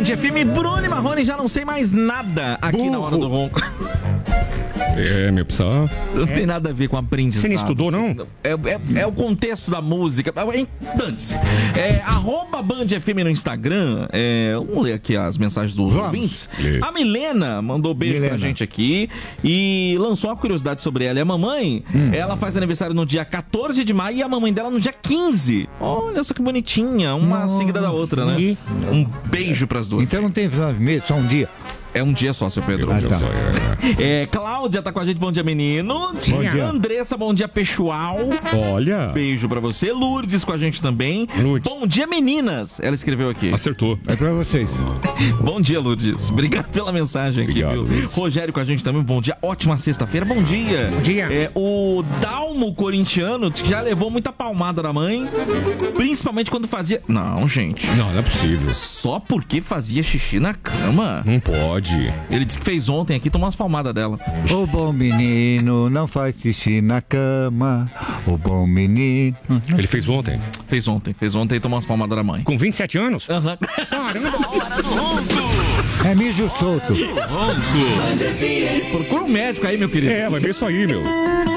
Band FM, Bruno e Marrone, já não sei mais nada aqui na Hora do Ronco. Meu pessoal. Não tem nada a ver com aprendizado. Você não estudou, não? É o contexto da música. Dane-se. @Band FM no Instagram. Vamos ler aqui as mensagens dos ouvintes. A Milena mandou beijo pra gente aqui e lançou uma curiosidade sobre ela e a mamãe. Ela faz aniversário no dia 14 de maio e a mamãe dela no dia 15. Olha só que bonitinha. Uma seguida da outra, né? Um beijo pras duas. Então não tem só um dia. É um dia só, seu Pedro. Tá. Cláudia tá com a gente, bom dia, meninos. Bom dia. Andressa, bom dia, pessoal. Olha. Beijo pra você. Lourdes com a gente também. Lourdes. Bom dia, meninas. Ela escreveu aqui. Acertou. É pra vocês. Bom dia, Lourdes. Obrigado pela mensagem aqui, Obrigado, viu? Lourdes. Rogério com a gente também, bom dia. Ótima sexta-feira, bom dia. Bom dia. O Dalmo corintiano diz que já levou muita palmada da mãe, principalmente quando fazia... Não, gente. Não é possível. Só porque fazia xixi na cama. Não pode. Ele disse que fez ontem aqui, tomou umas palmadas dela. O bom menino não faz xixi na cama. O bom menino... Ele fez ontem. Fez ontem e tomou umas palmadas da mãe. Com 27 anos? Aham. É mijo solto. Procura um médico aí, meu querido. Vai ver isso aí, meu.